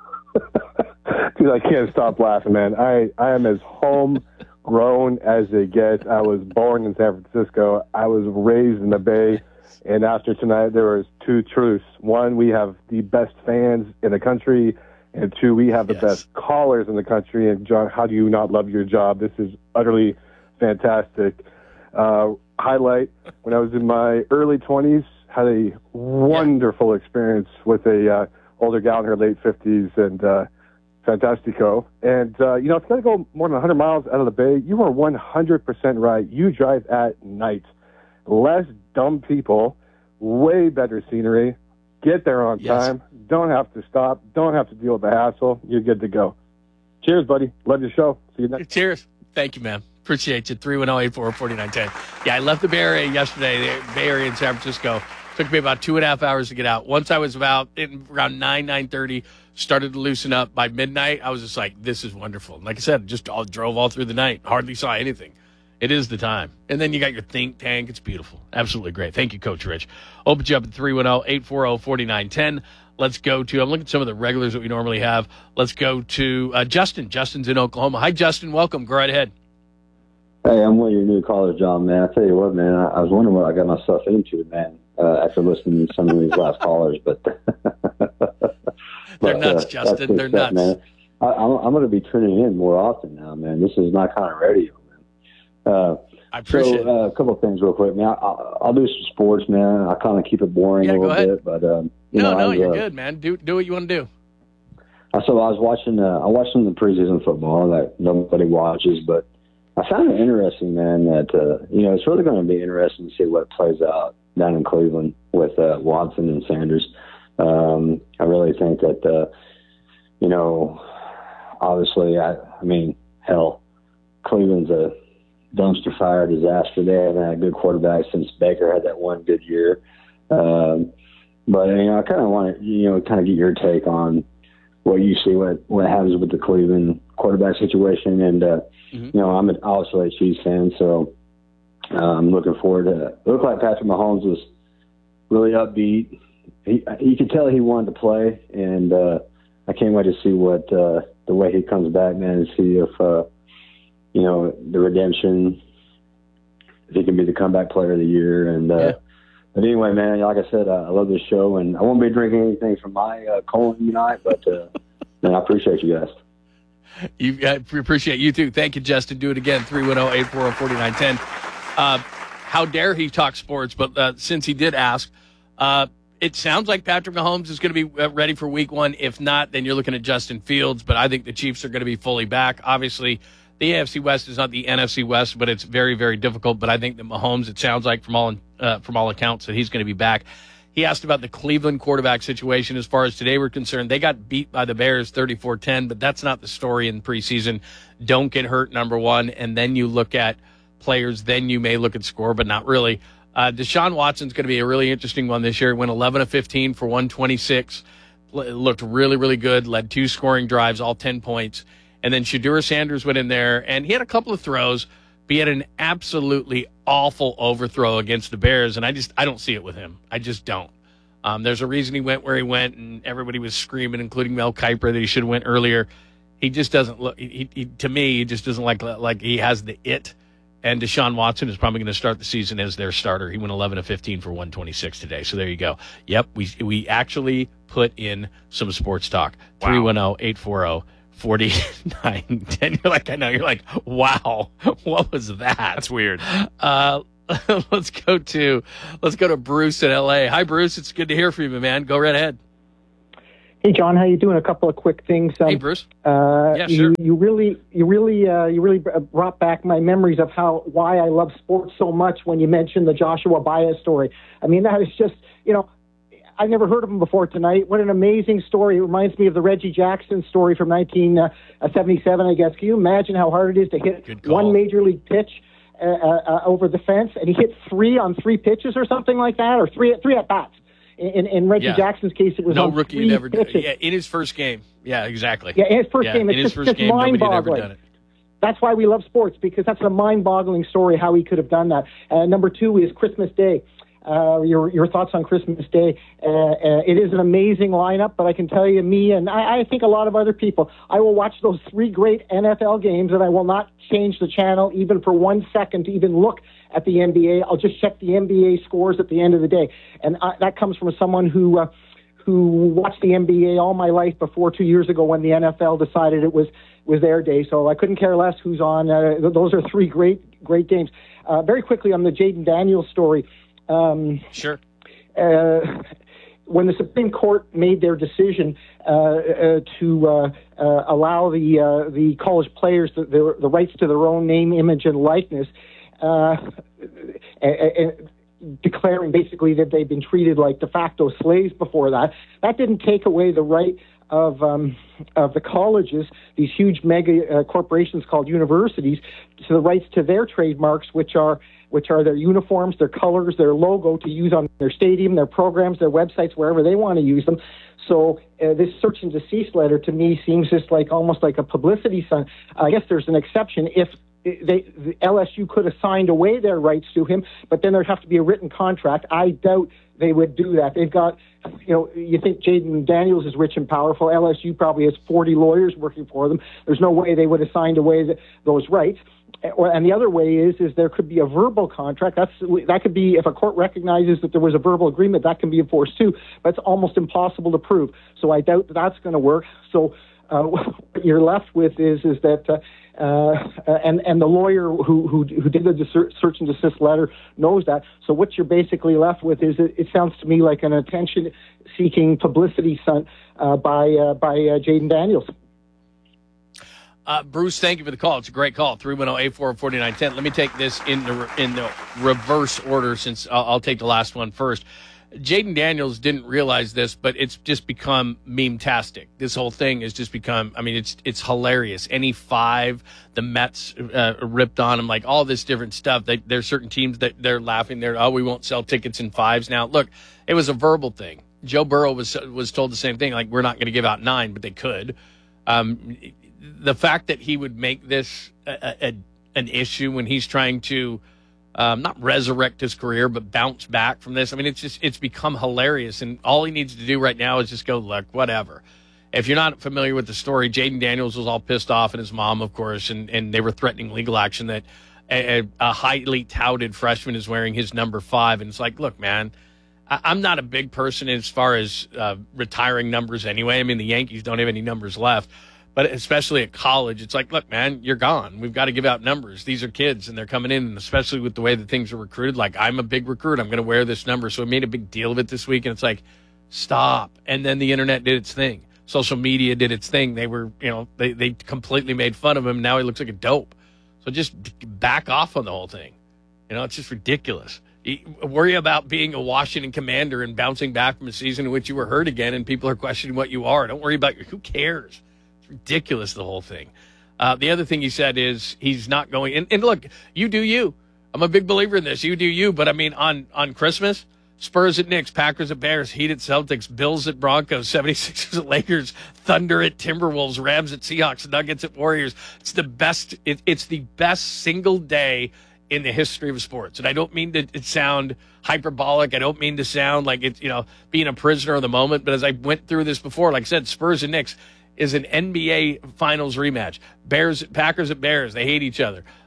Dude, I can't stop laughing, man. I, I am as homegrown as it gets. I was born in San Francisco. I was raised in the Bay. And after tonight, there was two truths. One, we have the best fans in the country. And two, we have the yes. best callers in the country. And, John, how do you not love your job? This is utterly fantastic. Uh, highlight, when I was in my early twenties, had a wonderful experience with a uh, older gal in her late fifties, and uh, fantastico. And, uh, you know, it's going to go more than one hundred miles out of the Bay. You are one hundred percent right. You drive at night. Less dumb people, way better scenery. Get there on yes. time. Don't have to stop. Don't have to deal with the hassle. You're good to go. Cheers, buddy. Love your show. See you next. Cheers. Thank you, man. Appreciate you. three one zero, eight four zero, four nine one zero. Yeah, I left the Bay Area yesterday, the Bay Area in San Francisco. Took me about two and a half hours to get out. Once I was about in, around nine, nine thirty, started to loosen up. By midnight, I was just like, this is wonderful. And like I said, just all, drove all through the night. Hardly saw anything. It is the time. And then you got your think tank. It's beautiful. Absolutely great. Thank you, Coach Rich. Open you up at three one zero, eight four zero, four nine one zero. Let's go to, I'm looking at some of the regulars that we normally have. Let's go to uh, Justin. Justin's in Oklahoma. Hi, Justin. Welcome. Go right ahead. Hey, I'm one of your new callers, John, man. I tell you what, man, I, I was wondering what I got myself into, man, uh, after listening to some of these last callers. But, but They're nuts, uh, Justin. They're stuff, nuts. Man. I, I'm, I'm going to be tuning in more often now, man. This is my kind of radio, man. Uh, I appreciate so, uh, a couple of things real quick, man. I, I'll, I'll do some sports, man. I kind of keep it boring yeah, a little ahead. bit, but um, you no, know, no, was, you're uh, good, man. Do do what you want to do. So I was watching. Uh, I watched some of the preseason football that nobody watches, but I found it interesting, man. That uh, you know, it's really going to be interesting to see what plays out down in Cleveland with uh, Watson and Sanders. Um, I really think that uh, you know, obviously, I, I mean, hell, Cleveland's a dumpster fire disaster. They haven't had a good quarterback since Baker had that one good year. Um, but you know, I kind of want to, you know, kind of get your take on what you see, what what happens with the Cleveland quarterback situation. And uh, mm-hmm. you know, I'm an obviously a Chiefs fan, so uh, I'm looking forward to. It looked like Patrick Mahomes was really upbeat. He you could tell he wanted to play, and uh, I can't wait to see what uh, the way he comes back, man, and see if. Uh, You know, the redemption, if he can be the comeback player of the year. And uh, yeah. But anyway, man, like I said, uh, I love this show, and I won't be drinking anything from my uh, colon tonight, but uh, man, I appreciate you guys. You, I appreciate you, too. Thank you, Justin. Do it again, three one zero, eight four zero, four nine one zero. Uh, how dare he talk sports, but uh, since he did ask, uh, it sounds like Patrick Mahomes is going to be ready for week one. If not, then you're looking at Justin Fields, but I think the Chiefs are going to be fully back. Obviously, the A F C West is not the N F C West, but it's very, very difficult. But I think that Mahomes, it sounds like from all uh, from all accounts, that he's going to be back. He asked about the Cleveland quarterback situation. As far as today we're concerned, they got beat by the Bears thirty-four ten, but that's not the story in preseason. Don't get hurt, number one, and then you look at players, then you may look at score, but not really. Uh, Deshaun Watson's going to be a really interesting one this year. He went eleven of fifteen for one twenty-six. Looked really, really good. Led two scoring drives, all ten points. And then Shedeur Sanders went in there, and he had a couple of throws, but he had an absolutely awful overthrow against the Bears, and I just I don't see it with him. I just don't. Um, there's a reason he went where he went, and everybody was screaming, including Mel Kiper, that he should have went earlier. He just doesn't look. He, he to me, he just doesn't like like he has the it. And Deshaun Watson is probably going to start the season as their starter. He went eleven of fifteen for one twenty-six today. So there you go. Yep, we we actually put in some sports talk. three one zero, eight four zero, four nine ten. You're like, I know. You're like, wow, what was that? That's weird. Uh, let's go to let's go to Bruce in L A. Hi, Bruce. It's good to hear from you, man. Go right ahead. Hey, John, how you doing? A couple of quick things. Um, hey, Bruce. Uh, yeah, sure. You, you really, you really, uh, you really brought back my memories of how why I love sports so much when you mentioned the Joshua Baez story. I mean, that is just, you know, I never heard of him before tonight. What an amazing story! It reminds me of the Reggie Jackson story from nineteen seventy-seven. I guess. Can you imagine how hard it is to hit one major league pitch uh, uh, over the fence, and he hit three on three pitches or something like that, or three three at bats. In, in Reggie yeah. Jackson's case, it was no on rookie three had ever done pitches. it. Yeah, in his first game. Yeah, exactly. Yeah, in his first yeah, game. It's in just, his first just game, nobody had ever mind-boggling. done it. That's why we love sports, because that's a mind-boggling story how he could have done that. Uh, number two is Christmas Day. Uh, your your thoughts on Christmas Day? Uh, uh, it is an amazing lineup, but I can tell you, me and I, I think a lot of other people, I will watch those three great N F L games, and I will not change the channel even for one second to even look at the N B A. I'll just check the N B A scores at the end of the day, and I, that comes from someone who uh, who watched the N B A all my life before two years ago when the N F L decided it was was their day. So I couldn't care less who's on. Uh, those are three great great games. Uh, very quickly on the Jaden Daniels story. Um, sure. Uh, when the Supreme Court made their decision uh, uh, to uh, uh, allow the uh, the college players the, the, the rights to their own name, image, and likeness, uh, and, and declaring basically that they'd been treated like de facto slaves before that, that didn't take away the right of um, of the colleges, these huge mega uh, corporations called universities, to the rights to their trademarks, which are which are their uniforms, their colors, their logo to use on their stadium, their programs, their websites, wherever they want to use them. So uh, this search and desist letter to me seems just like almost like a publicity stunt. I guess there's an exception if they, the L S U could have signed away their rights to him, but then there'd have to be a written contract. I doubt they would do that. They've got, you know, you think Jaden Daniels is rich and powerful. L S U probably has forty lawyers working for them. There's no way they would have signed away the, those rights. And the other way is, is there could be a verbal contract. That's that could be if a court recognizes that there was a verbal agreement, that can be enforced too. But it's almost impossible to prove. So I doubt that that's going to work. So uh, what you're left with is is that. Uh, Uh, and and the lawyer who who who did the search and desist letter knows that. So what you're basically left with is it, it sounds to me like an attention-seeking publicity stunt uh, by uh, by uh, Jaden Daniels. Uh, Bruce, thank you for the call. It's a great call. three one zero, eight four zero, four nine one zero. Let me take this in the in the reverse order, since I'll, I'll take the last one first. Jaden Daniels didn't realize this, but it's just become meme-tastic. This whole thing has just become, I mean, it's it's hilarious. Any five, the Mets uh, ripped on him, like all this different stuff. They, there's certain teams that they're laughing. They're, oh, we won't sell tickets in fives now. Look, it was a verbal thing. Joe Burrow was was told the same thing, like, we're not going to give out nine, but they could. Um, the fact that he would make this a, a, an issue when he's trying to Um, not resurrect his career, but bounce back from this. I mean, it's just, it's become hilarious. And all he needs to do right now is just go, look, whatever. If you're not familiar with the story, Jaden Daniels was all pissed off, and his mom, of course, and, and they were threatening legal action that a, a highly touted freshman is wearing his number five. And it's like, look, man, I, I'm not a big person as far as uh, retiring numbers anyway. I mean, the Yankees don't have any numbers left. But especially at college, it's like, look, man, you're gone. We've got to give out numbers. These are kids, and they're coming in, and especially with the way that things are recruited. Like, I'm a big recruit. I'm going to wear this number. So I made a big deal of it this week, and it's like, stop. And then the internet did its thing. Social media did its thing. They were, you know, they, they completely made fun of him. Now he looks like a dope. So just back off on the whole thing. You know, it's just ridiculous. You worry about being a Washington Commander and bouncing back from a season in which you were hurt again, and people are questioning what you are. Don't worry about your, who cares? Ridiculous, the whole thing. Uh, the other thing he said is he's not going. And, and look, you do you. I'm a big believer in this. You do you. But I mean, on on Christmas, Spurs at Knicks, Packers at Bears, Heat at Celtics, Bills at Broncos, seventy-sixers at Lakers, Thunder at Timberwolves, Rams at Seahawks, Nuggets at Warriors. It's the best. It, it's the best single day in the history of sports. And I don't mean to it sound hyperbolic. I don't mean to sound like it's, you know, being a prisoner of the moment. But as I went through this before, like I said, Spurs and Knicks is an N B A Finals rematch. Bears, Packers at Bears, they hate each other.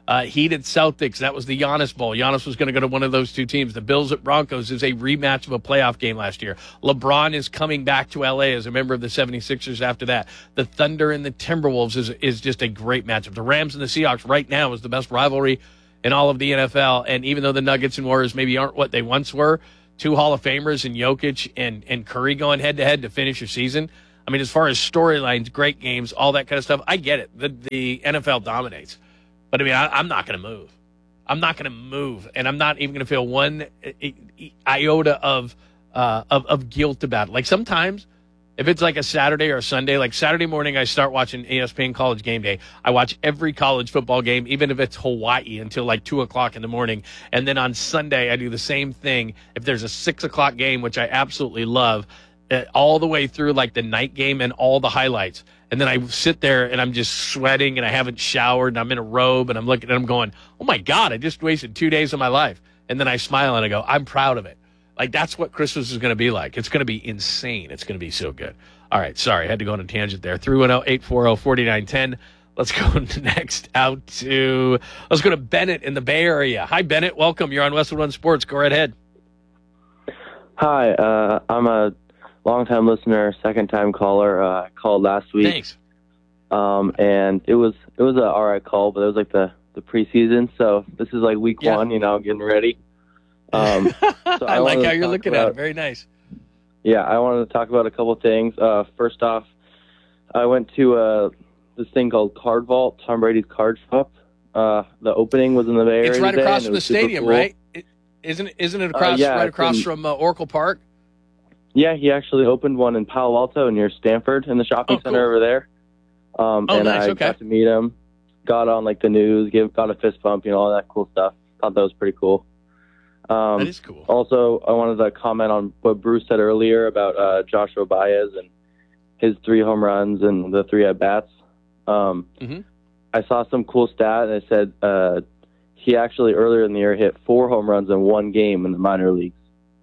Uh, Heat at Celtics, that was the Giannis Bowl. Giannis was going to go to one of those two teams. The Bills at Broncos is a rematch of a playoff game last year. LeBron is coming back to L A as a member of the seventy-sixers after that. The Thunder and the Timberwolves is, is just a great matchup. The Rams and the Seahawks right now is the best rivalry in all of the N F L. And even though the Nuggets and Warriors maybe aren't what they once were, two Hall of Famers in Jokic and, and Curry going head-to-head to finish your season. I mean, as far as storylines, great games, all that kind of stuff, I get it. The, the N F L dominates. But, I mean, I, I'm not going to move. I'm not going to move, and I'm not even going to feel one iota of, uh, of of guilt about it. Like, sometimes, if it's like a Saturday or a Sunday, like Saturday morning I start watching E S P N College Game Day. I watch every college football game, even if it's Hawaii, until like two o'clock in the morning. And then on Sunday I do the same thing. If there's a six o'clock game, which I absolutely love, uh, all the way through like the night game and all the highlights. And then I sit there and I'm just sweating and I haven't showered and I'm in a robe and I'm looking and I'm going, oh my God, I just wasted two days of my life. And then I smile and I go, I'm proud of it. Like, that's what Christmas is going to be like. It's going to be insane. It's going to be so good. All right, sorry, I had to go on a tangent there. three one zero, eight four zero, four nine one zero. Let's go next out to, let's go to Bennett in the Bay Area. Hi, Bennett. Welcome. You're on Westwood One Sports. Go right ahead. Hi, uh, I'm a long-time listener, second-time caller. Uh, I called last week. Thanks. Um, and it was it was an all right call, but it was like the, the preseason. So this is like week Yeah. one, you know, getting ready. Um, so I, I like wanted how to you're talk looking about- at it. Very nice. Yeah, I wanted to talk about a couple things. Uh, first off, I went to uh, this thing called Card Vault, Tom Brady's card shop. Uh, the opening was in the Bay Area It's right today, across and it from the was super stadium, cool. right? It, isn't, it, isn't it across, Uh, yeah, right it's across in- from uh, Oracle Park? Yeah, he actually opened one in Palo Alto near Stanford in the shopping Oh, center cool. over there. Um, Oh, and nice, I okay. got to meet him, got on like the news, give, got a fist bump, you know, all that cool stuff. Thought that was pretty cool. Um, That is cool. Also, I wanted to comment on what Bruce said earlier about uh, Joshua Baez and his three home runs and the three at bats. Um, mm-hmm. I saw some cool stat, and it said uh, he actually earlier in the year hit four home runs in one game in the minor leagues.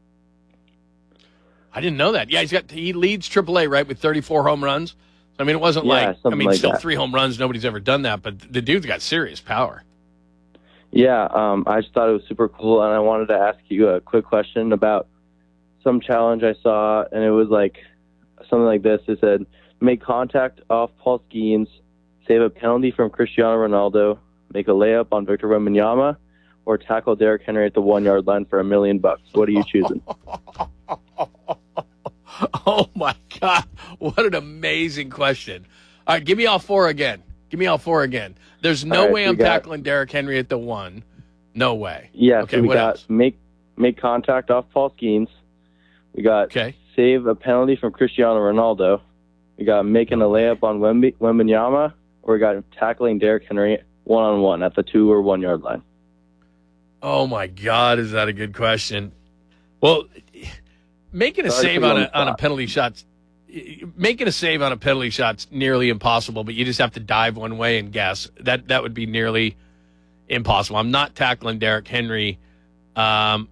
I didn't know that. Yeah, he's got he leads triple A, right, with thirty-four home runs. I mean, it wasn't Yeah, like, I something mean, like still that. three home runs. Nobody's ever done that, but the dude's got serious power. Yeah, um, I just thought it was super cool, and I wanted to ask you a quick question about some challenge I saw, and it was like something like this. It said, make contact off Paul Skeens, save a penalty from Cristiano Ronaldo, make a layup on Victor Wembanyama, or tackle Derrick Henry at the one-yard line for a million bucks. What are you choosing? Oh, my God. What an amazing question. All right, give me all four again. Give me all four again. There's no All right, way we I'm got- tackling Derrick Henry at the one. No way. Yeah, Okay, so we what got else? make make contact off Paul Skeens. We got Okay. save a penalty from Cristiano Ronaldo. We got making a layup on Wemby, Wembanyama, or we got tackling Derrick Henry one-on-one at the two- or one-yard line. Oh, my God, is that a good question? Well, making a Sorry to save put you on on a, the on a spot. penalty shot's making a save on a penalty shot's nearly impossible, but you just have to dive one way and guess. That that would be nearly impossible. I'm not tackling Derrick Henry. Um,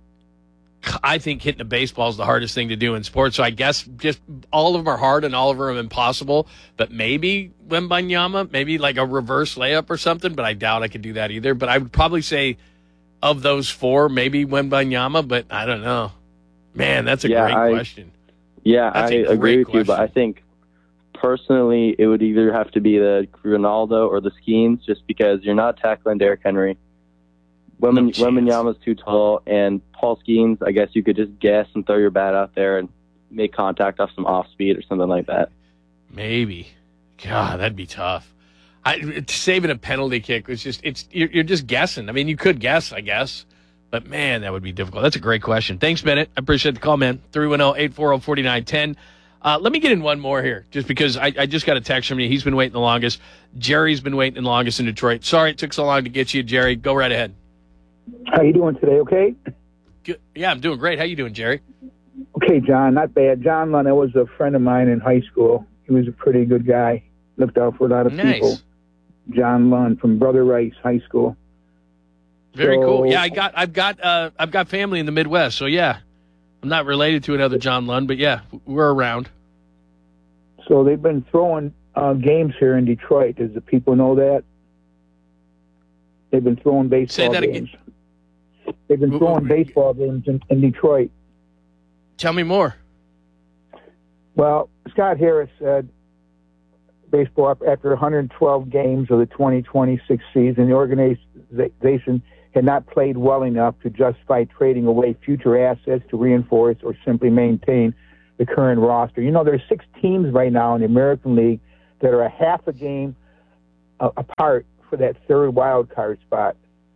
I think hitting a baseball is the hardest thing to do in sports. So I guess just all of them are hard and all of them are impossible. But maybe Wembanyama, maybe like a reverse layup or something. But I doubt I could do that either. But I would probably say of those four, maybe Wembanyama. But I don't know. Man, that's a Yeah, great I- question. Yeah, That's I a agree great with you, but I think personally it would either have to be the Ronaldo or the Skeens, just because you're not tackling Derrick Henry. Wemben- Wembanyama's too tall, and Paul Skeens, I guess you could just guess and throw your bat out there and make contact off some off speed or something like that. Maybe. God, that'd be tough. I, saving a penalty kick was just, it's you're, you're just guessing. I mean, you could guess, I guess. But, man, that would be difficult. That's a great question. Thanks, Bennett. I appreciate the call, man. three one zero, eight four zero, four nine one zero. Uh, let me get in one more here, just because I, I just got a text from you. He's been waiting the longest. Jerry's been waiting the longest in Detroit. Sorry it took so long to get you, Jerry. Go right ahead. How you doing today, okay? Good. Yeah, I'm doing great. How you doing, Jerry? Okay, John, not bad. John Lund was a friend of mine in high school. He was a pretty good guy. Looked out for a lot of Nice. people. John Lund from Brother Rice High School. Very So- cool. Yeah, I got, I've got, uh, I've got family in the Midwest, so yeah, I'm not related to another John Lund, but yeah, we're around. So they've been throwing uh, games here in Detroit. Does the people know that? They've been throwing baseball Say that games. again. They've been throwing baseball games in, in Detroit. Tell me more. Well, Scott Harris said baseball after one hundred twelve games of the twenty twenty-six season, the organization had not played well enough to justify trading away future assets to reinforce or simply maintain the current roster. You know, there's six teams right now in the American League that are a half a game uh, apart for that third wild card spot.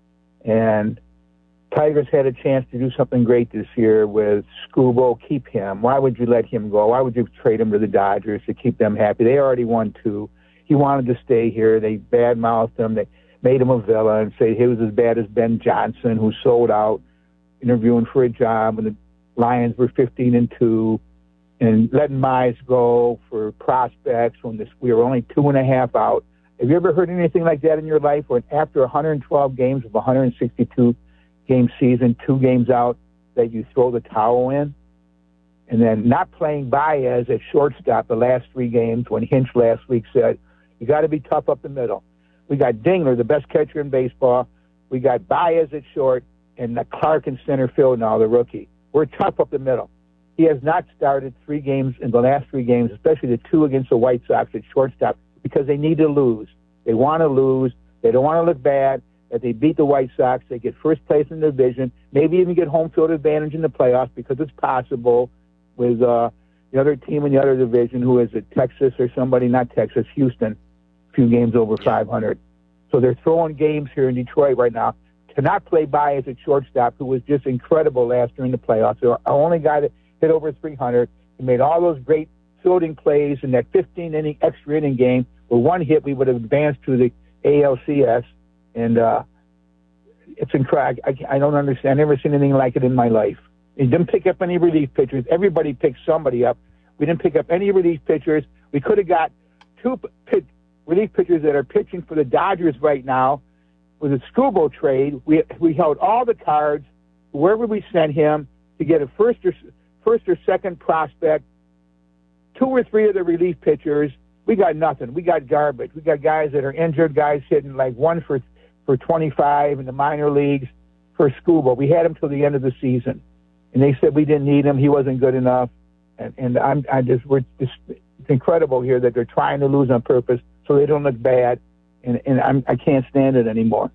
And Tigers had a chance to do something great this year with Skubal. Keep him. Why would you let him go? Why would you trade him to the Dodgers to keep them happy? They already won two. He wanted to stay here. They badmouthed him. They made him a villain and say he was as bad as Ben Johnson, who sold out interviewing for a job when the Lions were fifteen and two, and letting Mize go for prospects when this, we were only two and a half out. Have you ever heard anything like that in your life, where after one hundred twelve games of one hundred sixty-two game season, two games out, that you throw the towel in? And then not playing Baez at shortstop the last three games, when Hinch last week said, you got to be tough up the middle. We got Dingler, the best catcher in baseball. We got Baez at short, and Clark in center field now, the rookie. We're tough up the middle. He has not started three games in the last three games, especially the two against the White Sox at shortstop, because they need to lose. They want to lose. They don't want to look bad. That they beat the White Sox, they get first place in the division, maybe even get home field advantage in the playoffs, because it's possible with uh, the other team in the other division, who is it, Texas or somebody, not Texas, Houston, a few games over five hundred. So they're throwing games here in Detroit right now. To not play Baez at shortstop, who was just incredible last year in the playoffs, the only guy that hit over three hundred, he made all those great fielding plays in that fifteen inning extra inning game. With one hit, we would have advanced to the A L C S. And uh, it's incredible. I, I don't understand. I've never seen anything like it in my life. He didn't pick up any relief pitchers. Everybody picked somebody up. We didn't pick up any relief pitchers. We could have got two pitch, relief pitchers that are pitching for the Dodgers right now with a Skubal trade. We we held all the cards, wherever we sent him, to get a first or first or second prospect, two or three of the relief pitchers. We got nothing. We got garbage. We got guys that are injured, guys hitting like one for for twenty-five in the minor leagues for Skubal. We had him till the end of the season, and they said we didn't need him. He wasn't good enough, and and I'm I just we're just it's incredible here that they're trying to lose on purpose so they don't look bad, and and I'm I can't stand it anymore.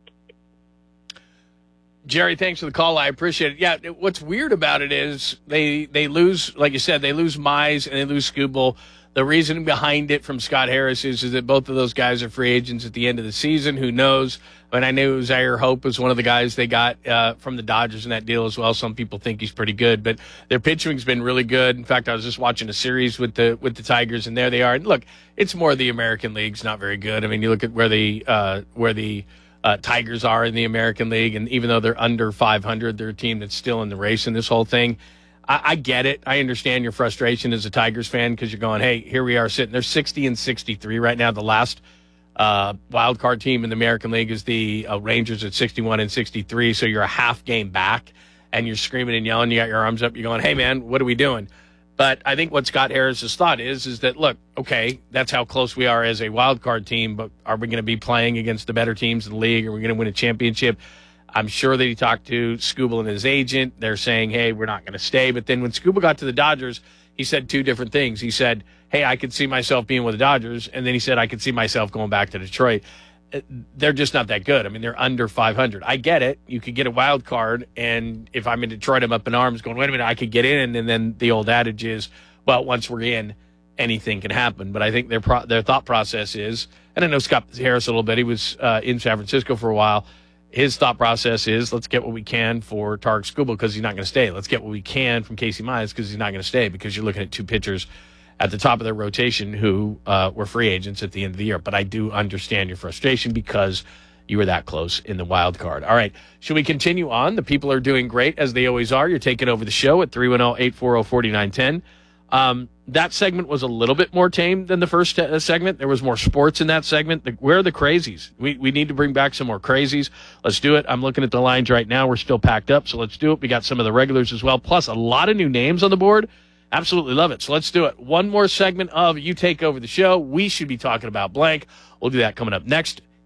Jerry, thanks for the call. I appreciate it. Yeah, what's weird about it is they they lose, like you said, they lose Mize and they lose Skubal. The reason behind it from Scott Harris is, is that both of those guys are free agents at the end of the season. Who knows? And I knew Zaire Hope was one of the guys they got uh, from the Dodgers in that deal as well. Some people think he's pretty good, but their pitching's been really good. In fact, I was just watching a series with the with the Tigers, and there they are. And look, it's more the American League's not very good. I mean, you look at where the uh, where the uh, Tigers are in the American League, and even though they're under five hundred, they're a team that's still in the race in this whole thing. I, I get it. I understand your frustration as a Tigers fan, because you're going, hey, here we are sitting. They're sixty and sixty-three right now. The last uh, wild card team in the American League is the uh, Rangers at sixty-one and sixty-three. So you're a half game back, and you're screaming and yelling. You got your arms up. You're going, hey, man, what are we doing? But I think what Scott Harris's thought is, is that, look, okay, that's how close we are as a wild card team, but are we going to be playing against the better teams in the league? Are we going to win a championship? I'm sure that he talked to Skubal and his agent. They're saying, hey, we're not going to stay. But then when Skubal got to the Dodgers, he said two different things. He said, hey, I could see myself being with the Dodgers. And then he said, I could see myself going back to Detroit. They're just not that good. I mean, they're under five hundred. I get it. You could get a wild card. And if I'm in Detroit, I'm up in arms going, wait a minute, I could get in. And then the old adage is, well, once we're in, anything can happen. But I think their pro- their thought process is, and I know Scott Harris a little bit. He was uh, in San Francisco for a while. His thought process is, let's get what we can for Tarik Skubal because he's not going to stay. Let's get what we can from Casey Mize because he's not going to stay, because you're looking at two pitchers at the top of their rotation who uh, were free agents at the end of the year. But I do understand your frustration because you were that close in the wild card. All right, should we continue on? The people are doing great, as they always are. You're taking over the show at three one zero, eight four zero, four nine one zero. Um, that segment was a little bit more tame than the first uh, segment. There was more sports in that segment. The, where are the crazies? We we need to bring back some more crazies. Let's do it. I'm looking at the lines right now. We're still packed up, so let's do it. We got some of the regulars as well, plus a lot of new names on the board. Absolutely love it. So let's do it. One more segment of You Take Over the Show. We should be talking about blank. We'll do that coming up next.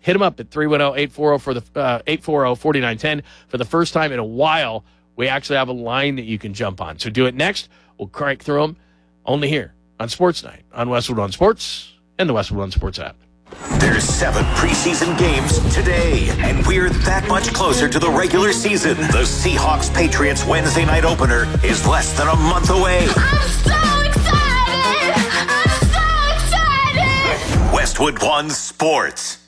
hit them up at three one zero, eight four zero for the uh, eight four zero, four nine one zero. For the first time in a while, we actually have a line that you can jump on. So do it next. We'll crank through them only here on Sports Night on Westwood One Sports and the Westwood One Sports app. There's seven preseason games today, and we're that much closer to the regular season. The Seahawks-Patriots Wednesday night opener is less than a month away. I'm so excited! I'm so excited! Westwood One Sports.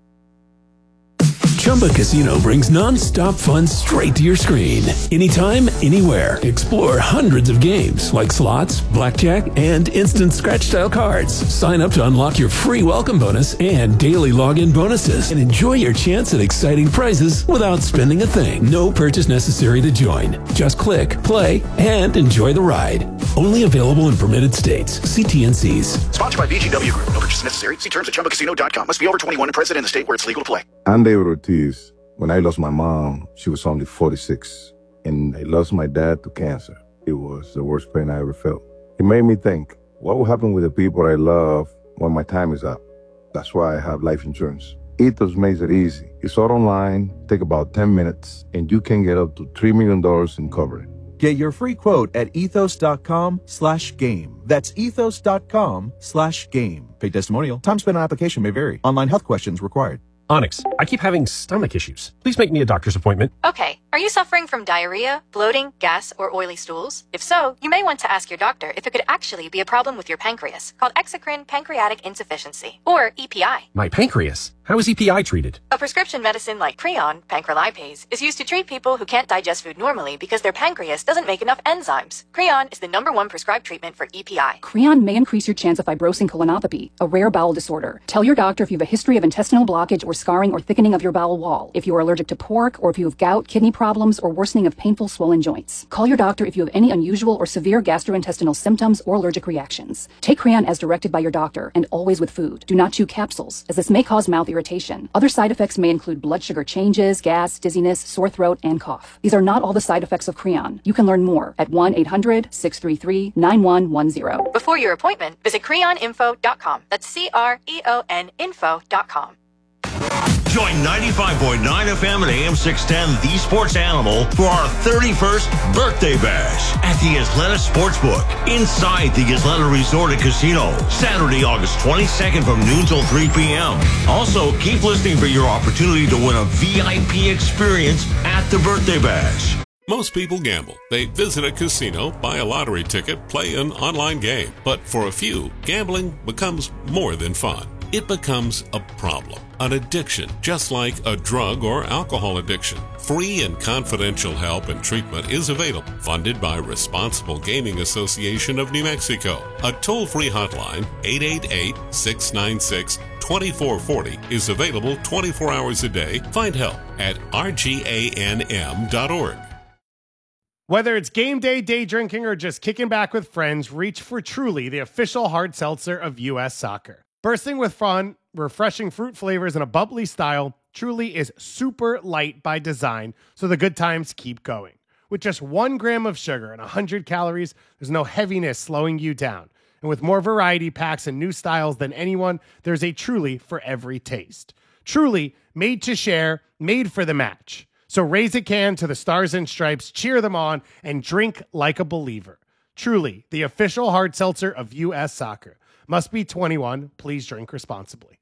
Chumba Casino brings non-stop fun straight to your screen. Anytime, anywhere. Explore hundreds of games like slots, blackjack, and instant scratch-style cards. Sign up to unlock your free welcome bonus and daily login bonuses. And enjoy your chance at exciting prizes without spending a thing. No purchase necessary to join. Just click, play, and enjoy the ride. Only available in permitted states. See T N Cs. Sponsored by V G W Group. No purchase necessary. See terms at chumba casino dot com. Must be over twenty-one and present in the state where it's legal to play. I'm David Ortiz. When I lost my mom, she was only forty-six. And I lost my dad to cancer. It was the worst pain I ever felt. It made me think, what will happen with the people I love when my time is up? That's why I have life insurance. Ethos makes it easy. It's all online, take about ten minutes, and you can get up to three million dollars in coverage. Get your free quote at ethos.com slash game. That's ethos.com slash game. Paid testimonial. Time spent on application may vary. Online health questions required. Onyx, I keep having stomach issues. Please make me a doctor's appointment. Okay, are you suffering from diarrhea, bloating, gas, or oily stools? If so, you may want to ask your doctor if it could actually be a problem with your pancreas, called exocrine pancreatic insufficiency, or E P I. My pancreas? How is E P I treated? A prescription medicine like Creon, pancrelipase, is used to treat people who can't digest food normally because their pancreas doesn't make enough enzymes. Creon is the number one prescribed treatment for E P I. Creon may increase your chance of fibrosing colonopathy, a rare bowel disorder. Tell your doctor if you have a history of intestinal blockage or scarring or thickening of your bowel wall, if you are allergic to pork, or if you have gout, kidney problems, or worsening of painful swollen joints. Call your doctor if you have any unusual or severe gastrointestinal symptoms or allergic reactions. Take Creon as directed by your doctor, and always with food. Do not chew capsules, as this may cause mouth irritation. Other side effects may include blood sugar changes, gas, dizziness, sore throat, and cough. These are not all the side effects of Creon. You can learn more at one eight hundred, six three three, nine one one zero. Before your appointment, visit creon info dot com. That's C R E O N info dot com. Join ninety-five point nine F M and A M six ten, The Sports Animal, for our thirty-first birthday bash at the Isleta Sportsbook inside the Isleta Resort and Casino, Saturday, August twenty-second from noon till three p.m. Also, keep listening for your opportunity to win a V I P experience at the birthday bash. Most people gamble. They visit a casino, buy a lottery ticket, play an online game. But for a few, gambling becomes more than fun. It becomes a problem, an addiction, just like a drug or alcohol addiction. Free and confidential help and treatment is available, funded by Responsible Gaming Association of New Mexico. A toll-free hotline, eight eight eight, six nine six, two four four zero, is available twenty-four hours a day. Find help at R G A N M dot org. Whether it's game day, day drinking, or just kicking back with friends, reach for Truly, the official hard seltzer of U S Soccer. Bursting with fun, refreshing fruit flavors, and a bubbly style, Truly is super light by design, so the good times keep going. With just one gram of sugar and one hundred calories, there's no heaviness slowing you down. And with more variety packs and new styles than anyone, there's a Truly for every taste. Truly, made to share, made for the match. So raise a can to the Stars and Stripes, cheer them on, and drink like a believer. Truly, the official hard seltzer of U S Soccer. Must be twenty-one. Please drink responsibly.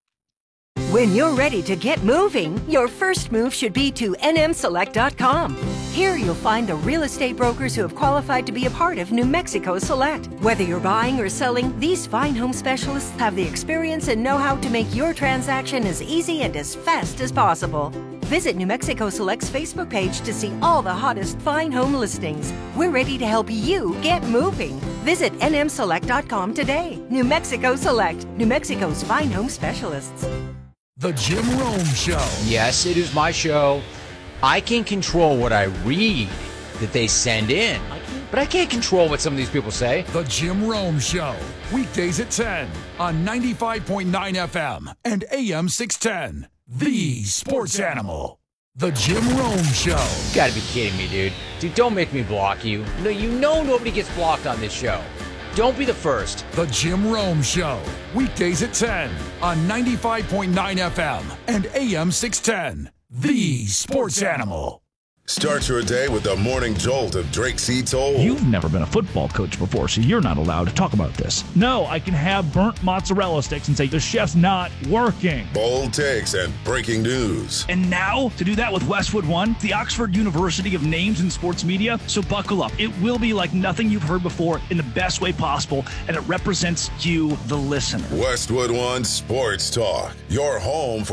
When you're ready to get moving, your first move should be to N M select dot com. Here you'll find the real estate brokers who have qualified to be a part of New Mexico Select. Whether you're buying or selling, these fine home specialists have the experience and know-how to make your transaction as easy and as fast as possible. Visit New Mexico Select's Facebook page to see all the hottest fine home listings. We're ready to help you get moving. Visit N M select dot com today. New Mexico Select, New Mexico's fine home specialists. The Jim Rome Show. Yes, it is my show. I can control what I read that they send in, but I can't control what some of these people say. The Jim Rome Show. Weekdays at ten on ninety-five point nine F M and A M six ten. The Sports Animal. The Jim Rome Show. You gotta be kidding me, dude. Dude, don't make me block you. No, you know nobody gets blocked on this show. Don't be the first. The Jim Rome Show, weekdays at ten on ninety-five point nine F M and A M six ten. The Sports Animal. Start your day with the morning jolt of Drake C. Toll. You've never been a football coach before, so you're not allowed to talk about this. No, I can have burnt mozzarella sticks and say the chef's not working. Bold takes and breaking news. And now, to do that with Westwood One, the Oxford University of Names in Sports Media. So buckle up. It will be like nothing you've heard before in the best way possible, and it represents you, the listener. Westwood One Sports Talk, your home for